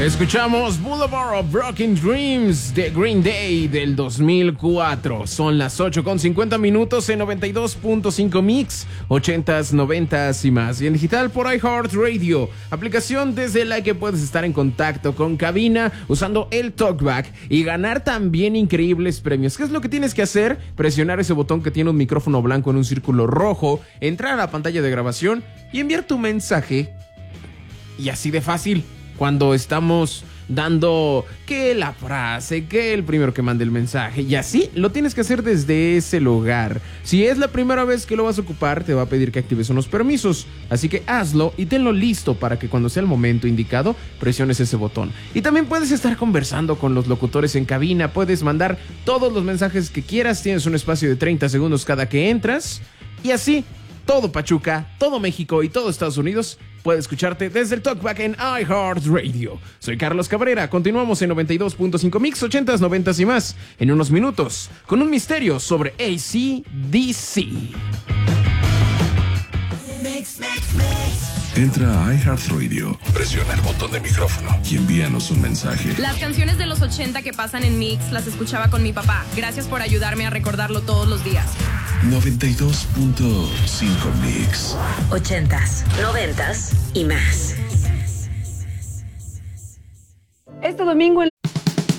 Escuchamos Boulevard of Broken Dreams de Green Day del 2004. Son las 8:50 minutos en 92.5 Mix, 80s, 90s y más. Y en digital por iHeartRadio, aplicación desde la que puedes estar en contacto con cabina usando el TalkBack y ganar también increíbles premios. ¿Qué es lo que tienes que hacer? Presionar ese botón que tiene un micrófono blanco en un círculo rojo, entrar a la pantalla de grabación y enviar tu mensaje. Y así de fácil. Cuando estamos dando que la frase, que el primero que mande el mensaje, y así lo tienes que hacer desde ese lugar. Si es la primera vez que lo vas a ocupar, te va a pedir que actives unos permisos, así que hazlo y tenlo listo para que cuando sea el momento indicado presiones ese botón. Y también puedes estar conversando con los locutores en cabina, puedes mandar todos los mensajes que quieras, tienes un espacio de 30 segundos cada que entras, y así todo Pachuca, todo México y todo Estados Unidos puede escucharte desde el TalkBack en iHeartRadio. Soy Carlos Cabrera, continuamos en 92.5 Mix, 80s, 90s y más, en unos minutos, con un misterio sobre AC/DC. Entra a iHeartRadio, presiona el botón de micrófono y envíanos un mensaje. Las canciones de los 80 que pasan en Mix las escuchaba con mi papá. Gracias por ayudarme a recordarlo todos los días. 92.5 Mix. 80s, 90s y más. Este domingo en